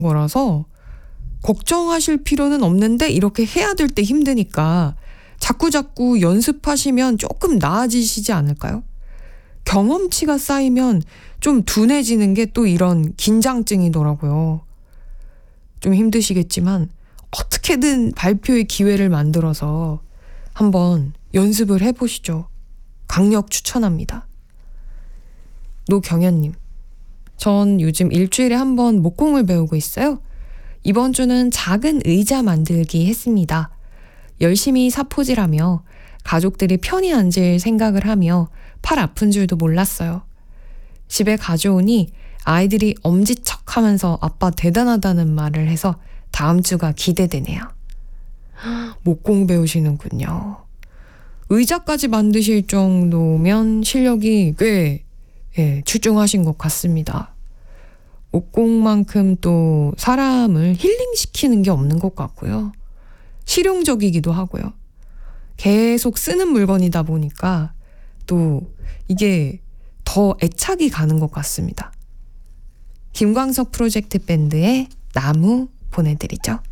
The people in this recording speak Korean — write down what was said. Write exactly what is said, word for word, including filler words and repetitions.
거라서 걱정하실 필요는 없는데 이렇게 해야 될 때 힘드니까 자꾸자꾸 연습하시면 조금 나아지시지 않을까요? 경험치가 쌓이면 좀 둔해지는 게 또 이런 긴장증이더라고요. 좀 힘드시겠지만 어떻게든 발표의 기회를 만들어서 한번 연습을 해보시죠. 강력 추천합니다. 노경현님, 전 요즘 일주일에 한 번 목공을 배우고 있어요. 이번 주는 작은 의자 만들기 했습니다. 열심히 사포질하며 가족들이 편히 앉을 생각을 하며 팔 아픈 줄도 몰랐어요. 집에 가져오니 아이들이 엄지척하면서 아빠 대단하다는 말을 해서 다음 주가 기대되네요. 목공 배우시는군요. 의자까지 만드실 정도면 실력이 꽤 예, 출중하신 것 같습니다. 목공만큼 또 사람을 힐링시키는 게 없는 것 같고요. 실용적이기도 하고요. 계속 쓰는 물건이다 보니까 또 이게 더 애착이 가는 것 같습니다. 김광석 프로젝트 밴드의 나무 보내드리죠.